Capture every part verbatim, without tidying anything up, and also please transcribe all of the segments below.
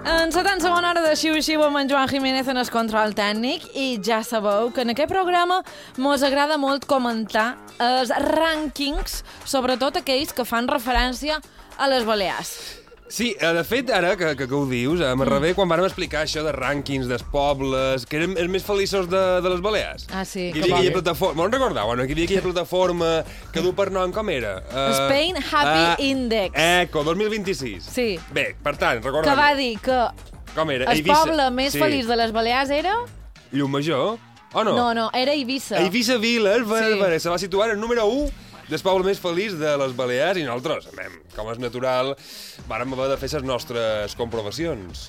En la tan segona hora de Xiu-Xiu amb en Joan Jiménez en el control tècnic, i ja sabeu que en aquest programa mos agrada molt comentar els rànquings, sobretot aquells que fan referència a les Balears. Sí, de fet, ara que, que, que ho dius, em rebé quan vàrem explicar això de rànquings dels pobles, que eren els més feliços de, de les Balears. Ah, sí, que que hi havia aquella plataforma, me'n recordeu? Bueno, que hi havia aquella plataforma que du per nom, com era? Uh, Spain Happy uh, Index. Eco, dos mil vint-i-sis. Sí. Bé, per tant, recordem. Que va dir que com era? el Eivissa. poble més sí. feliç de les Balears era... Llumajor? O no? No, no, era Eivissa. Eivissa Vila, Sí. se va situar en el número u del poble més feliç de les Balears, i nosaltres, com és natural, vàrem haver de fer les nostres comprovacions.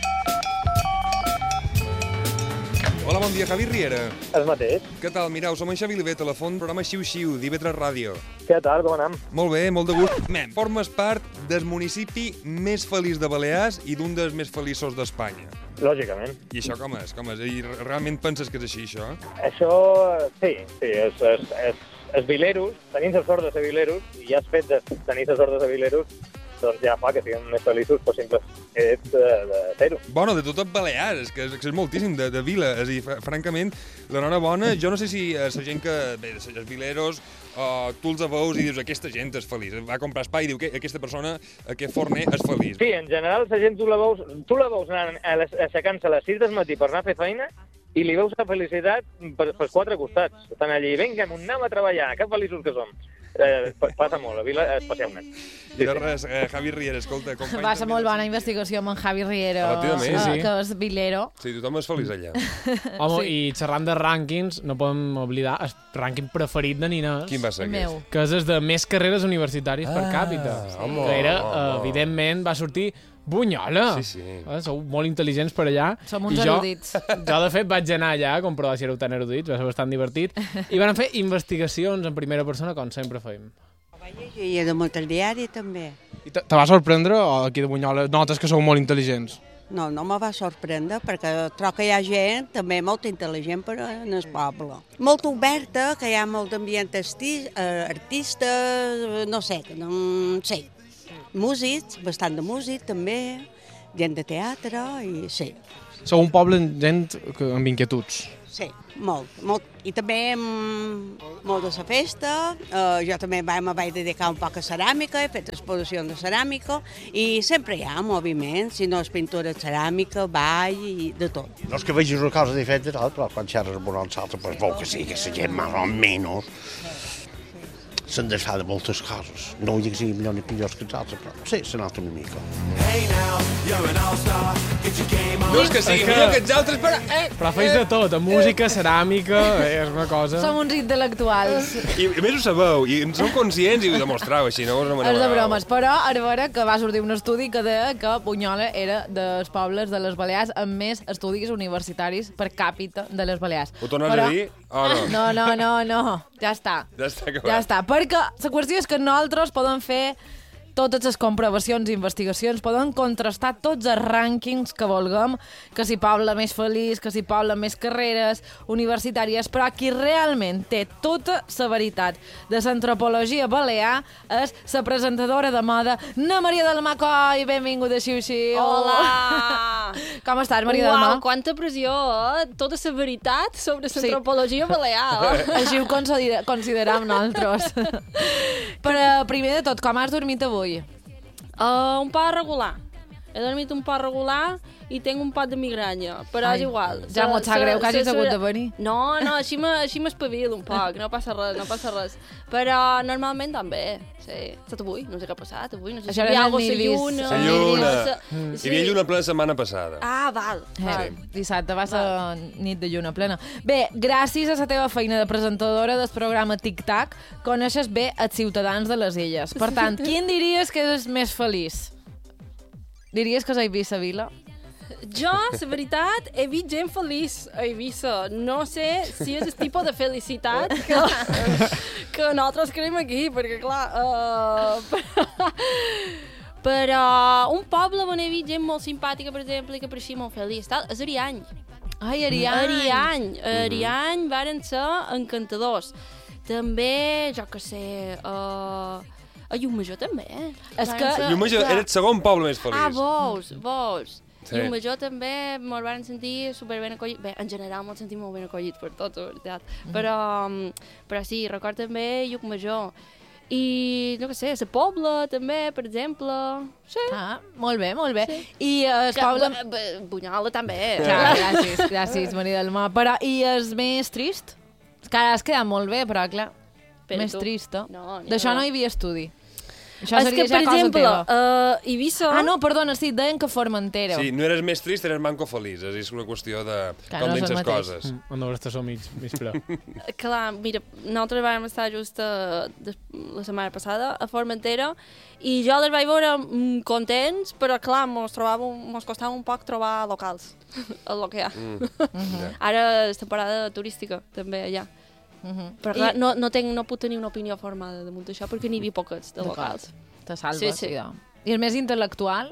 Hola, bon dia, Javi Riera. El mateix. Què tal? Mireu, som en Xavi Oliver, telèfon, programa Xiu-Xiu, d'I V tres Ràdio. Què tal, com anem? Molt bé, molt de gust. Mem, formes part del municipi més feliç de Balears i d'un dels més feliços d'Espanya. Lògicament. I això com és? Com és? I realment penses que és així, això? Això, sí, sí, és, és, és, és vileros, tenim la sort de ser vileros, i ja has fet de tenir la sort de ser vileros, doncs ja fa que siguem més feliços possibles de, de ser-ho. Bueno, de tot Balears, que és, que és moltíssim, de, de vila. És a dir, fr francament, l'enhorabona, jo no sé si eh, la gent que, bé, els vileros, uh, tu els veus i dius, aquesta gent és feliç. Va a comprar espai i diu que aquesta persona, aquest forner, és feliç. Sí, en general, la gent tu la veus, tu la veus anant a les- aixecant-se a les sis del matí per anar a fer feina, i li veus la felicitat per, pels quatre costats. Estan allí, vinga, anem a treballar, que feliços que som. Eh, passa molt, a Vila especialment. I de res, eh, Javi Riera, escolta, company... Va ser també molt de- bona investigació amb en Javi Riera, Efectivament. eh, Sí, sí. que és vilero. Sí, tothom és feliç allà. Home, Sí. i xerrant de rànquings, no podem oblidar el rànquing preferit de Ninès, Quin va ser El aquest? meu. que és el de més carreres universitàries per Ah, càpita. home, que era, home, eh, home. evidentment, va sortir Bunyola. Sí, sí. Eh, sou molt intel·ligents per allà. Som uns I jo, erudits. Jo, de fet, vaig anar allà a comprovar si éreu tan erudits, va ser bastant divertit. I van fer investigacions en primera persona, com sempre fem. Jo hi he de molt al diari, també. I te, te va sorprendre, o aquí de Bunyola, notes que sou molt intel·ligents? No, no me va sorprendre, perquè trobo que hi ha gent també molt intel·ligent per en el poble. Molt oberta, que hi ha molt d'ambient arti- eh, artista, eh, no sé, que no sé. Músics, bastant de músic també, gent de teatre, i sí. Sou un poble amb gent que, amb inquietuds. Sí, molt, molt. I també mm, molt de la festa. Uh, jo també vaig, me vaig dedicar un poc a ceràmica, he fet exposicions de ceràmica, i sempre hi ha moviments, si no és pintura ceràmica, ball i de tot. No és que vegis una cosa diferent, però quan xerres amb un altre, pues, veu que sí, que la gent més o menys se'n desfà de moltes coses. No vull dir que sigui millor ni pitjors que els altres, però sí, se nota una mica. No és que sigui És que- millor que els altres, però... Eh, Però feis de tot, a música, ceràmica, eh, és una cosa... Som uns intel·lectuals. I a més ho sabeu, i en sou conscients i ho demostrau així, no? no És de bromes, però ara veure que va sortir un estudi que deia que Bunyola era dels pobles de les Balears amb més estudis universitaris per càpita de les Balears. Ho tornes Però... a dir o no? No, no, no, no. Ja està. Ja està acabat. Ja està. Perquè la qüestió és que nosaltres podem fer totes les comprovacions i investigacions, poden contrastar tots els rànquings que vulguem, que si poble més feliç, que si poble més carreres universitàries, però qui realment té tota la veritat de l'antropologia balear és la presentadora de moda, Na Maria del Macoi. Benvinguda a Xiu-Xiu. Hola! Com estàs, Maria del Uau, Mar? quanta pressió, eh? Tota la veritat sobre Sí. l'antropologia balear. Eh? Així ho considera consideram nosaltres. Però primer de tot, com has dormit avui? Uh, un poc regular. He dormit un poc regular i tinc un poc de migranya, però Ai, és igual. ja Se- mos sap se- greu que hagis se- hagut se- de venir. No, no, així me- així m'espavilo un poc, no passa res, no passa res. Però normalment també, sí. Estat avui, no sé què ha passat avui, no sé si Això hi era ha el alguna Nidis. lluna. La lluna. no sé- Hi havia lluna plena la setmana passada. Ah, val, val. Eh, dissabte va ser nit de lluna plena. Bé, gràcies a la teva feina de presentadora del programa Tic Tac, coneixes bé els ciutadans de les illes. Per tant, quin diries que és més feliç? Diries que és Eivissa Vila? Jo, la veritat, he vist gent feliç a Eivissa. No sé si és el tipus de felicitat que, que nosaltres creiem aquí, perquè, clar... Uh, però, però un poble on he vist gent molt simpàtica, per exemple, i que pareixia molt feliç, tal, és Ariany. Ai, Ariany. Ariany. Ariany varen ser encantadors. També, jo què sé... Uh, a Llumajor també. És que- Varen ser- Llumajor clar. era el segon poble més feliç. Ah, vols, vols. Sí. I un major també me'l van sentir superben acollit. Bé, en general me'l sentim molt ben acollit per tot, la veritat. Mm. Però, però sí, record també Lluc Major. I, no què sé, la Pobla també, per exemple. Sí. Ah, molt bé, molt bé. Sí. I el Ja, Pobla... bu- bu- Bunyola també. Ja, gràcies, gràcies, Maria del Mar. Però, i és més trist? Que ara has quedat molt bé, però clar, Però més tu- trista. No, no. D'això no hi havia estudi. Això És seria que, ja per cosa exemple, teva. uh, Eivissa... Ah, no, perdona, sí, deien que Formentera. Sí, no eres més trist, eres manco feliç. És una qüestió de Clar, com no és dins el les mateix. coses. Mm, on no som mig, mig ple. Clar, mira, nosaltres vam estar just a, de, la setmana passada a Formentera i jo les vaig veure mm, contents, però clar, mos, trobàvem, mos costava un poc trobar locals, el que hi ha. Mm. Ara és temporada turística, també, allà. Uh -huh. Però clar, no, no, tenc, no puc tenir una opinió formada damunt d'això perquè n'hi havia poquets de D'acord. locals. Te salves, Sí, sí. idò. I el més intel·lectual?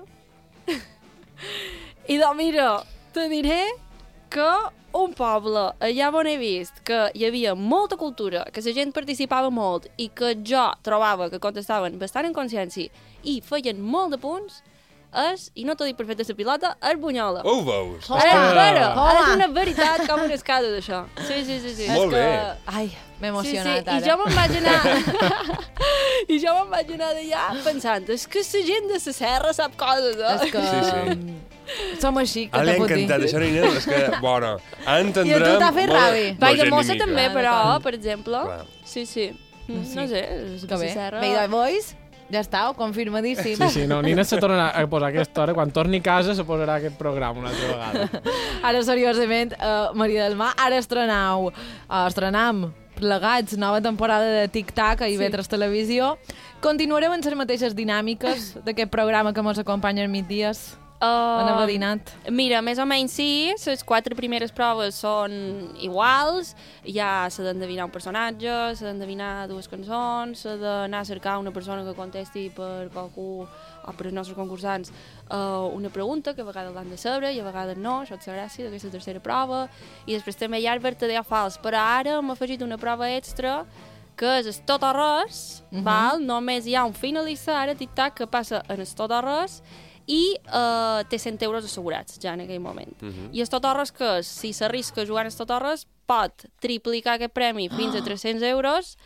I doncs mira, te diré que un poble allà on he vist que hi havia molta cultura, que la gent participava molt i que jo trobava que contestaven bastant en consciència i feien molt de punts, és, i no t'ho dic per fet de la pilota, és Bunyola. Ho veus? És vera, Home. és una veritat com una escada d'això. Sí, sí, sí. sí. Molt És que... bé. Ai, m'he Sí, sí, emocionat i ara. jo me'n vaig anar... I jo me'n vaig anar d'allà pensant, és que la gent de la serra sap coses, eh? És que... Sí, sí. mm, Som així, que Ah, li te ha puc dir. encantat, això, Inés, és que, bona, ara I entendrem... a tu t'ha fet molt- ràbia? molt Vaig de gent mossa mica. també, Ah, però, d'acord. per exemple... Clar. Sí, sí. Mm, Sí. No sé, Que bé. la serra... Bé, Boys, ja està, confirmadíssim. Sí, sí, no, Nina se tornarà a posar a aquesta hora. Quan torni a casa se posarà aquest programa una altra vegada. Ara, seriosament, uh, Maria del Mar, ara estrenau, uh, estrenam plegats, nova temporada de Tic-Tac a I V tres Televisió. Continuareu en les mateixes dinàmiques d'aquest programa que ens acompanya els migdies? Uh, En Abadinat. Mira, més o menys sí, les quatre primeres proves són iguals, hi ha s'ha d'endevinar un personatge, s'ha d'endevinar dues cançons, s'ha d'anar a cercar una persona que contesti per qualcú o per els nostres concursants uh, una pregunta que a vegades l'han de saber i a vegades no, això és la gràcia d'aquesta tercera prova, i després també hi ha el vertader o fals, però ara hem afegit una prova extra que és el tot o res, Mhm. val? Només hi ha un finalista ara a TikTok que passa en el tot o res i uh, té cent euros assegurats ja en aquell moment. Uh -huh. I el tot o res que és, si s'arrisca jugant al tot o res, pot triplicar aquest premi fins a tres-cents euros,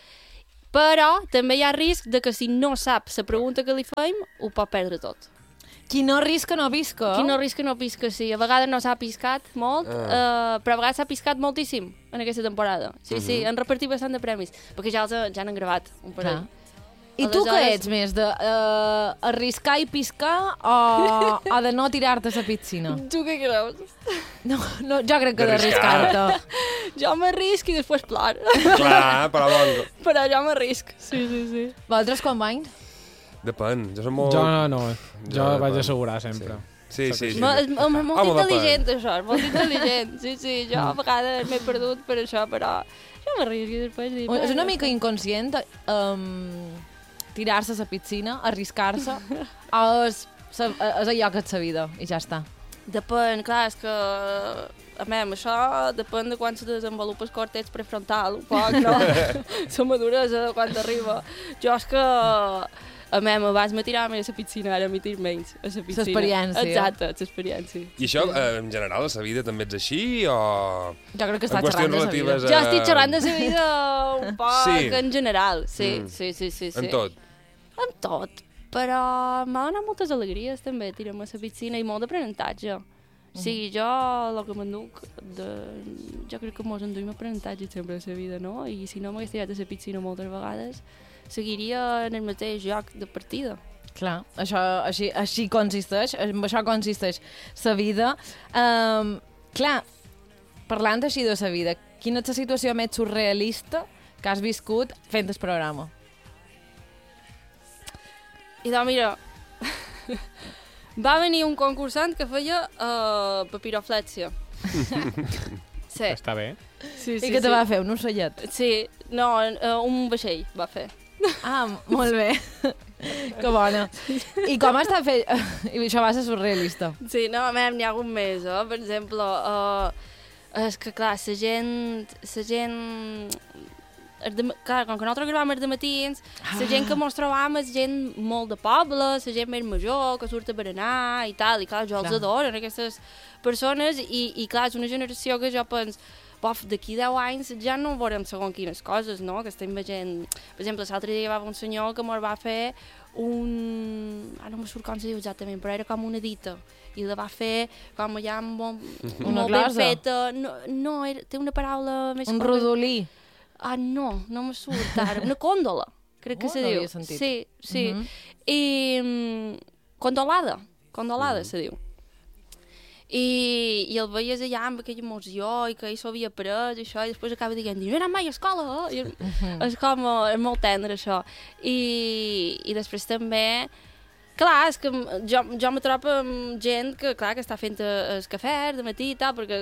però també hi ha risc de que si no sap la pregunta que li fem, ho pot perdre tot. Qui no risca no visca. Qui no risca no pisca, sí. A vegades no s'ha piscat molt, Ah. uh, però a vegades s'ha piscat moltíssim en aquesta temporada. Sí, uh -huh. sí, han repartit bastant de premis, perquè ja, els, ja han gravat un parell. Clar. I tu què Aleshores- ets més, de uh, arriscar i piscar o, o de no tirar-te a la piscina? Tu què creus? No, no, jo crec que D'arriscar. d'arriscar-te. Jo m'arrisc i després plor. Clar, però bon, Però jo m'arrisc. Sí, sí, sí. Vosaltres com van? depèn. Jo som molt... Jo no, no. Jo Jo, vaig depèn. assegurar sempre. Sí, sí, sí. Mo- És, és molt Home, depèn. intel·ligent, això, és molt intel·ligent. Sí, sí, jo a vegades m'he perdut per això, però jo m'arrisc i després dic... És una "Bueno". mica inconscient um, tirar-se a la piscina, arriscar-se, o és, sa- és allò que és la vida, i ja està. Depèn, clar, és que... A mem, això depèn de quan se desenvolupa el cortex prefrontal, un poc, no? La maduresa de quan arriba. Jo és que... A mem, abans me tirava més a la piscina, ara m'hi tiro menys a la piscina. L'experiència. Exacte, l'experiència. I això, eh, en general, a la vida també ets així, o... Jo crec que En està qüestions xerrant de la vida. relatives a- Jo estic xerrant de la vida un poc Sí. en general, sí, Mm. sí, sí, sí, sí. En tot. En tot, però m'ha donat moltes alegries també tirar-me a la piscina i molt d'aprenentatge. O sigui, jo el que m'enduc, de... jo crec que mos enduim aprenentatge sempre a la vida, no? I si no m'hagués tirat a la piscina moltes vegades, seguiria en el mateix joc de partida. Clar, això, així, així consisteix, en això consisteix la vida. Um, clar, parlant així de la vida, quina és la situació més surrealista que has viscut fent el programa? I doncs, mira, va venir un concursant que feia uh, papiroflèxia. Sí. Està bé. Sí, I què te va fer, un ocellet? Sí, no, uh, un vaixell va fer. Ah, molt bé. Que bona. I com està fet? I això va ser surrealista. Sí, no, a n'hi ha hagut més, eh? Per exemple, uh, és que clar, la gent, la gent el de, clar, com que nosaltres gravàvem els de matins, la gent que mos trobàvem és gent molt de poble, la gent més major, que surt a berenar i tal, i clar, jo els adoren, aquestes persones, i, i clar, és una generació que jo penso, bof, d'aquí deu anys ja no veurem segons quines coses, no?, que estem veient... Per exemple, l'altre dia hi va un senyor que mos va fer un... Ah, no me surt com se diu exactament, però era com una dita, i la va fer com allà molt, molt ben feta. No, no era, té una paraula més... Un rodolí. Ah, no, no me surt ara. Una còndola, crec que oh, se no diu. Sentit. Sí, sí. Uh -huh. I... Um, condolada, condolada uh -huh. se diu. I, i el veies allà amb aquella emoció i que ell s'ho havia pres i això, i després acaba dient, no he anat mai a escola, eh? I uh -huh. és com, és molt tendre això. I, i després també... Clar, és que jo, jo me trobo amb gent que, clar, que està fent el cafè de matí i tal, perquè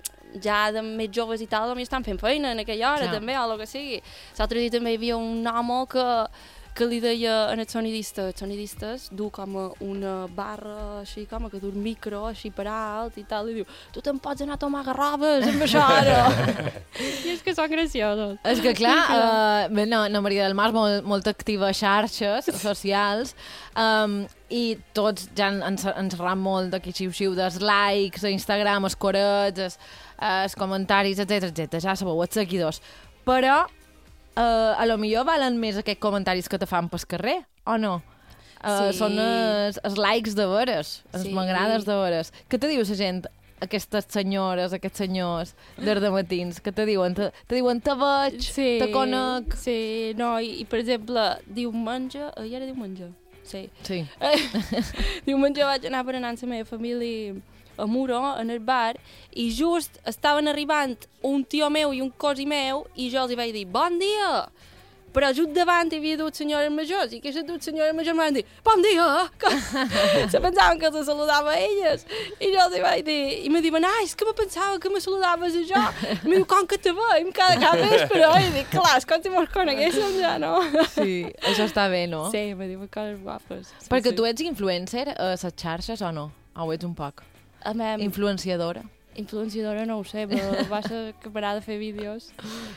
ja de més joves i tal, potser estan fent feina en aquella hora, ja. També, o el que sigui. L'altre dia també hi havia un home que, que li deia en els sonidistes, els sonidistes du com una barra així, com que du un micro així per alt i tal, i diu, tu te'n pots anar a tomar garrobes amb això ara. I és que són graciosos. És que clar, uh, bé, no, no, Maria del Mar molt, molt activa a xarxes socials, um, i tots ja ens, ens ram molt d'aquí xiu-xiu dels likes a Instagram, els corets, els, els comentaris, etcètera, etcètera, ja sabeu, els seguidors. Però Uh, a lo millor valen més aquests comentaris que te fan pel carrer, o no? Uh, sí. Són els, els likes de veres, els sí. M'agrades de veres. Què te diu la gent, aquestes senyores, aquests senyors des de matins? Què te diuen? Te, te diuen, te veig, sí. Te conec... Sí, no, i, i per exemple, diumenge... Ahir era diumenge? Sí. Sí. Diumenge vaig anar berenant la meva família a Muro, en el bar, i just estaven arribant un tio meu i un cosí meu, i jo els hi vaig dir, bon dia! Però just davant hi havia dues senyores majors, i aquestes dues senyores majors m'han dit, bon dia! Se pensaven que els saludava a elles. I jo els hi vaig dir, i me diuen, ah, és que me pensava que me saludaves a jo. I me diu, com que te veiem cada cap vespre? I dic, clar, és com si mos coneguéssim ja, no? Sí, això està bé, no? Sí, me diuen coses guapes. Sí, Perquè sí. Tu ets influencer a les xarxes o no? O ets un poc? Mem... Influenciadora. Influenciadora no ho sé, però va ser que parar de fer vídeos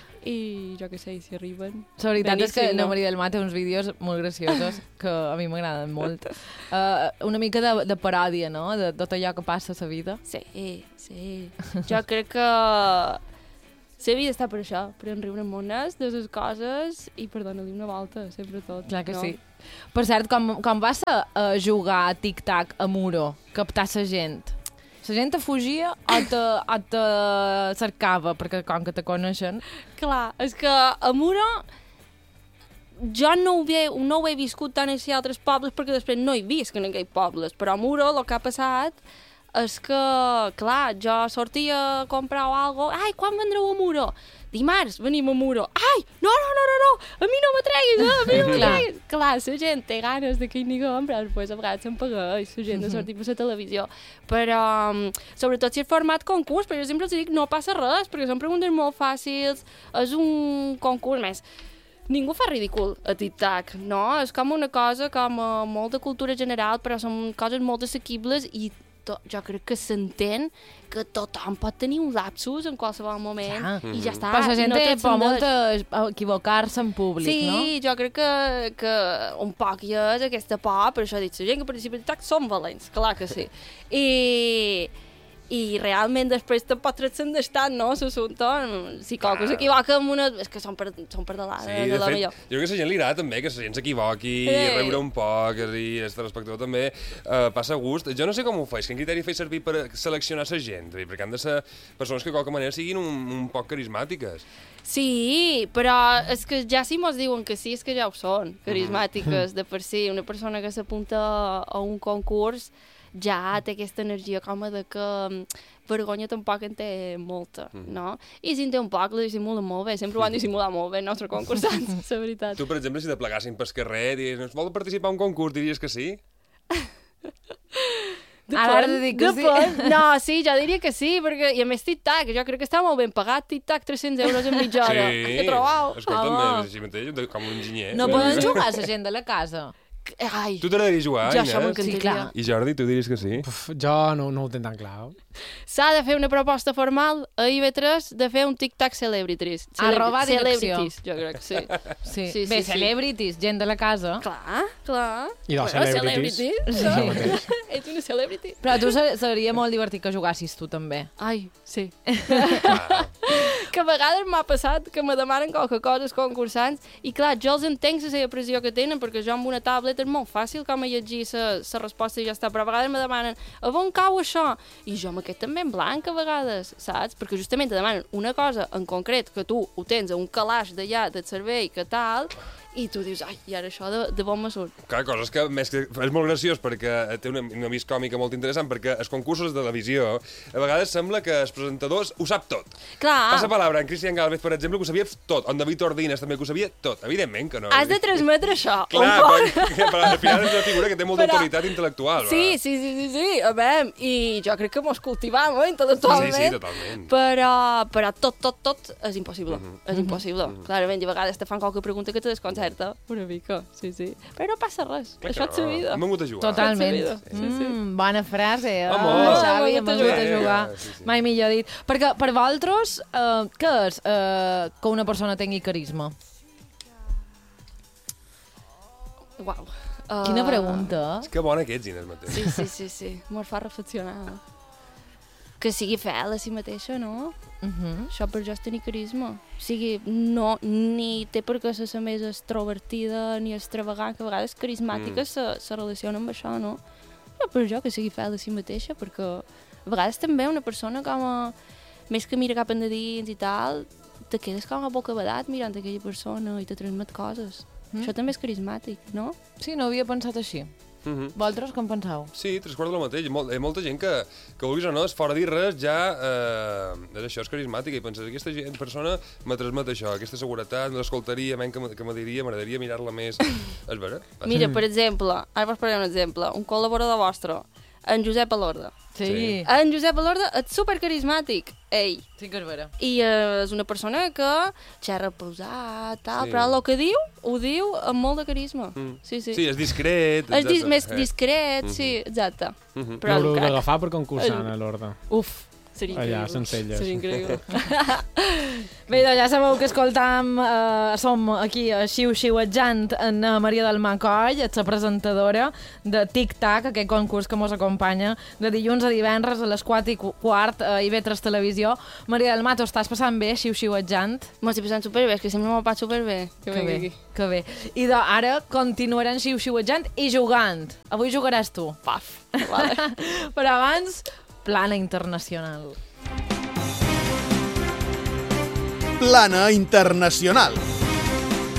i jo què sé, si arriben... La veritat Beníssim, és que no? la Maria del Mar té uns vídeos molt graciosos que a mi m'agraden molt. Uh, una mica de, de paròdia, no?, de tot allò que passa a la vida. Sí, sí. Jo crec que la vida està per això, per enriure mones de les coses i per donar-li una volta, sempre tot. Clar que no? sí. Per cert, com, com va ser uh, jugar a tic-tac a Muro, captar la gent? La gent te fugia o te, o te cercava, perquè com que te coneixen... Clar, és que a Muro jo no ho, he, no ho he viscut tant així a altres pobles perquè després no he vist en aquells pobles, però a Muro el que ha passat és que, clar, jo sortia a comprar o alguna cosa, ai, quan vendreu a Muro? Dimarts venim a Muro. Ai, no, no, no, no, no, a mi no m'atreguis, eh? A mi no m'atreguis. Clar, la gent té ganes de que hi niguem, però després a vegades se'n pagueix la gent de sortir per la televisió. Però, um, sobretot si és format concurs, però jo sempre els dic, no passa res, perquè són preguntes molt fàcils, és un concurs més. Ningú fa ridícul a TikTok, no? És com una cosa com uh, molt de cultura general, però són coses molt assequibles i to, jo crec que s'entén que tothom pot tenir un lapsus en qualsevol moment ja. I ja està. Però la gent no té por molt de... equivocar-se en públic, sí, no? Sí, jo crec que, que un poc hi és aquesta por, per això he dit, la gent que participa en TikTok són valents, clar que sí. I... i realment després te pot transcendestar, no, l'assumpte. Si qualcú s'equivoca amb una... És que són per, són per de la, sí, de, de la fet, millor. Jo crec que a la gent li agrada també que la gent s'equivoqui, sí. Riure un poc, i el telespectador també uh, passa gust. Jo no sé com ho feis, quin criteri feis servir per seleccionar la gent, perquè han de ser persones que de qualque manera siguin un, un poc carismàtiques. Sí, però és que ja si mos diuen que sí, és que ja ho són, carismàtiques, de per si. Una persona que s'apunta a un concurs ja té aquesta energia com de que vergonya tampoc en té molta, no? I si en té un poc, la dissimulen molt bé, sempre ho han dissimulat molt bé els nostres concursants, la veritat. Tu, per exemple, si te plegassin pel carrer, diries, ens vol participar en un concurs, diries que sí? Ara has de dir que sí. No, sí, jo diria que sí, perquè, i a més TikTok, jo crec que està molt ben pagat, TikTok, tres-cents euros en mitja hora. Sí, que trobau? escolta'm, ah, així mateix, com un enginyer. No poden jugar a la gent de la casa? Ai, Tu t'agradaria jugar, jo això Inés? m'encantaria. Sí, clar. I Jordi, tu diries que sí? Uf, jo no, no ho tinc tan clar. S'ha de fer una proposta formal a I V tres de fer un tic-tac celebrities. Arroba direcció. Celebrities, jo crec que sí. Sí. Sí, Bé, sí, sí. celebrities, gent de la casa. Clar, clar. I dels Bueno, celebrities. celebrities, Això no? mateix. Ets una celebrity. Però a tu ser- seria molt divertit que jugassis tu també. Ai, sí. Que a vegades m'ha passat que me demanen qualque cosa els concursants i clar, jo els entenc la seva pressió que tenen perquè jo amb una tablet és molt fàcil com a llegir la resposta i ja està, però a vegades me demanen a on cau això? I jo me quedo també en blanc a vegades, saps? Perquè justament te demanen una cosa en concret que tu ho tens a un calaix d'allà del servei que tal i tu dius, ai, i ara això de, de bon me surt. Clar, coses que, més que és molt graciós perquè té una, una vis còmica molt interessant perquè els concursos de televisió a vegades sembla que els presentadors ho sap tot. Clar. Passa palabra en Cristian Galvez, per exemple, que ho sabia tot, en David Ordines també que ho sabia tot. Evidentment que no. Has de transmetre això. Clar, un poc. però, però al final és una figura que té molta Però- autoritat intel·lectual. Sí, sí, sí, sí, sí, a veure, i jo crec que mos cultivam, eh, intel·lectualment. Sí, sí, totalment. Però, però tot, tot, tot és impossible. Mhm. És impossible. Clarament, i a vegades te fan qualque pregunta que te desconcerta. Una mica, sí, sí. Però no passa res. Clar que Això és la no. vida. Hem vingut a jugar. Totalment. Tot sa vida. Sí, sí. Mm, bona frase, eh? Vamos. Xavi, Hem hem vingut a vingut a jugar. jugar. Sí, sí. Mai millor dit. Perquè per vosaltres, eh, què és eh, que una persona tingui carisma? Uau. Quina Uh, pregunta. És que bona que ets, Inés Mateu. Sí, sí, sí, sí. Mos fa reflexionar. Que sigui fel a si mateixa, no? Uh -huh. Això per jo és tenir carisma. O sigui, no, ni té per què ser la més extrovertida ni extravagant, que a vegades carismàtica mm. se, se relaciona amb això, no? Però per jo que sigui fel a si mateixa, perquè a vegades també una persona com a... més que mira cap endins i tal, te quedes com a bocabadat mirant aquella persona i te transmet coses. Mm. Això també és carismàtic, no? Sí, no havia pensat així. Mm -hmm. Vosaltres com penseu? Sí, tres quarts del mateix. Mol, hi ha molta gent que, que vulguis o no, és fora dir res, ja eh, és això, és carismàtica, i penses, aquesta gent, persona me transmet això, aquesta seguretat, l'escoltaria, menys que, me- que me diria, m'agradaria mirar-la més. És vera? Mira, per exemple, ara vos posaré un exemple, un col·laborador vostre, en Josep Alorda. Sí. Sí. Sí, En Josep Alorda és supercarismàtic, ell. sí que és vera. I eh, és una persona que xerra pausat, tal, Sí. però el que diu, ho diu amb molt de carisma. Mm. Sí, sí. Sí, és discret. És dis exacte. més Eh. discret, sí, exacte. Mhm. Però L'haureu encara- d'agafar per concursant a l'Horda. Uf, seria Allà, increïble. Sencelles. Seria increïble. Bé, doncs ja sabeu que escoltam, eh, som aquí a xiu-xiuetjant en eh, Maria del Mar Coll, és la presentadora de Tic Tac, aquest concurs que mos acompanya de dilluns a divendres a les quatre i qu- quart a I V tres Televisió. Maria del Mar, t'ho estàs passant bé, xiu-xiuetjant? M'ho estic passant superbé, és que sempre m'ho passo superbé. Que, Que venc bé, aquí. que bé. I de, ara continuarem xiu-xiuetjant i jugant. Avui jugaràs tu. Paf. Vale. Però abans, plana internacional. Plana Internacional.